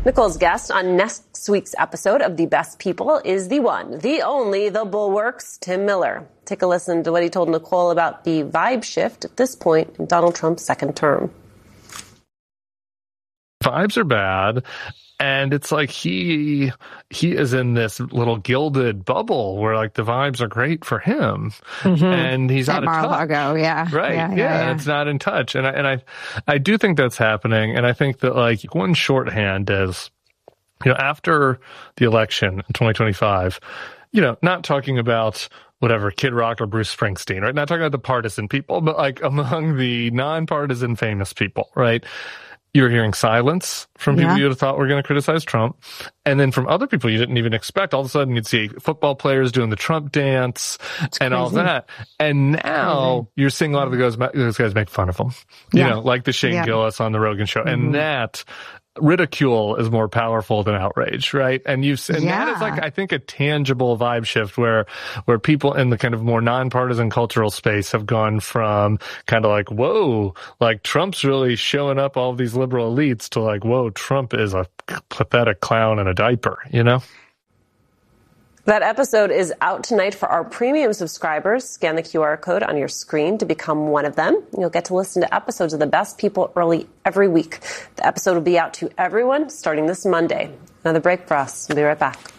Nicole's guest on next week's episode of The Best People is the one, the only, the Bulwark's Tim Miller. Take a listen to what he told Nicole about the vibe shift at this point in Donald Trump's second term. Vibes are bad. And it's like he is in this little gilded bubble where like the vibes are great for him, and he's out of touch. Mar-a-Lago, yeah, right, yeah, it's not in touch, and I do think that's happening, and I think that like one shorthand is, after the election in 2025, not talking about whatever, Kid Rock or Bruce Springsteen, right? Not talking about the partisan people, but like among the non-partisan famous people, right? You're hearing silence from people you would have thought were going to criticize Trump. And then from other people you didn't even expect. All of a sudden you'd see football players doing the Trump dance and all that. And now you're seeing a lot of those guys make fun of him. Like the Shane Gillis on the Rogan show. And that ridicule is more powerful than outrage, right? And that is like, I think, a tangible vibe shift where people in the kind of more nonpartisan cultural space have gone from kind of like, whoa, like Trump's really showing up all these liberal elites to like, whoa, Trump is a pathetic clown in a diaper, That episode is out tonight for our premium subscribers. Scan the QR code on your screen to become one of them. You'll get to listen to episodes of The Best People early every week. The episode will be out to everyone starting this Monday. Another break for us. We'll be right back.